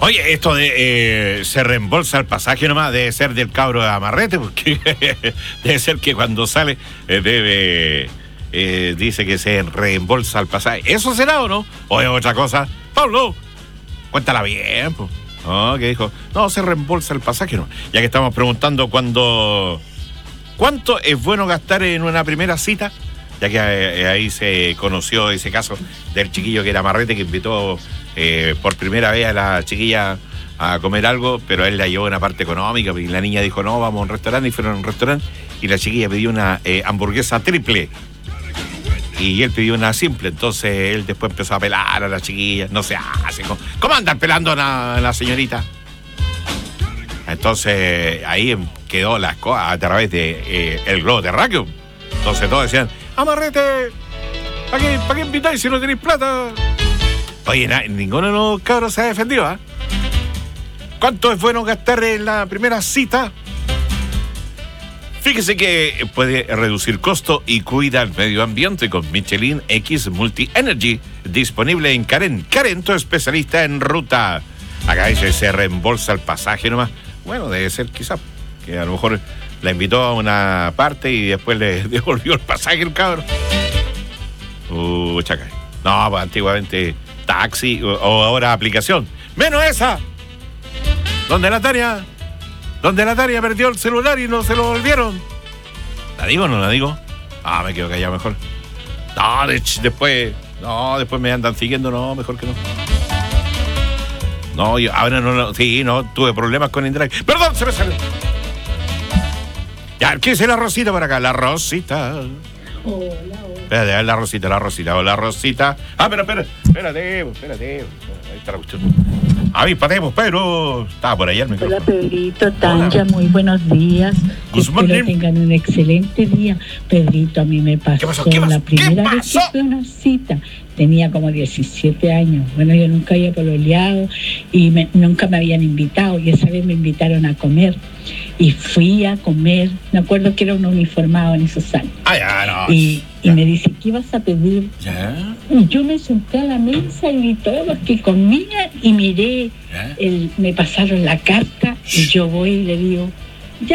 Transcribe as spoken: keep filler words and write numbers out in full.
Oye, esto de eh, se reembolsa el pasaje nomás, debe ser del cabro de amarrete, porque debe ser que cuando sale eh, debe, eh, dice que se reembolsa el pasaje. ¿Eso será o no? ¿O es otra cosa? Pablo, cuéntala bien, pues. No, que dijo, no, se reembolsa el pasaje, no. Ya que estamos preguntando cuándo, ¿cuánto es bueno gastar en una primera cita? Ya que eh, ahí se conoció ese caso del chiquillo que era amarrete, que invitó eh, por primera vez a la chiquilla a comer algo, pero él la llevó en la parte económica, y la niña dijo, no, vamos a un restaurante, y fueron a un restaurante, y la chiquilla pidió una eh, hamburguesa triple, y él pidió una simple. Entonces él después empezó a pelar a la chiquilla, no se hace, ¿cómo, ¿cómo andan pelando a la, a la señorita? Entonces ahí quedó las cosas a través de eh, el globo terráqueo. Entonces todos decían, amarrete, ¿para qué, ¿para qué invitáis si no tenéis plata? Oye, na, ninguno de los cabros se ha defendido, ¿eh? ¿Cuánto es bueno gastar en la primera cita? Fíjese que puede reducir costo y cuida el medio ambiente con Michelin X Multi Energy, disponible en Karen. Karen, tu especialista en ruta. Acá dice, se reembolsa el pasaje nomás. Bueno, debe ser quizás que a lo mejor la invitó a una parte y después le devolvió el pasaje el cabrón. Uh, chaca. No, pues antiguamente taxi o, o ahora aplicación. Menos esa. Donde la Tania, donde la Tania perdió el celular y no se lo volvieron. ¿La digo o no la digo? Ah, me quedo callado mejor. No, de, después, no, después me andan siguiendo, no, mejor que no. No, yo ahora no, no, sí, no, tuve problemas con Indrag. Perdón, se me salió. Ya, ¿qué es la Rosita por acá? La Rosita. Hola, hola. Espérate, a ver, la Rosita, la Rosita, hola Rosita. Ah, pero espérate, espérate, espérate. Ahí está la cuestión. A mí, patemos, pero estaba por allá el micrófono. Hola, Pedrito, Tanja, muy buenos días. Espero que tengan un excelente día. Pedrito, a mí me pasó, ¿Qué pasó? ¿Qué pasó? la primera ¿Qué vez que fue una cita. Tenía como diecisiete años. Bueno, yo nunca había pololeado y me, nunca me habían invitado. Y esa vez me invitaron a comer. Y fui a comer. Me acuerdo que era un uniformado en esos años. Ah, ya, no. Y, y me dice, ¿qué vas a pedir? Ya. Y yo me senté a la mesa y vi todos los que comían y miré. El, me pasaron la carta y yo voy y le digo,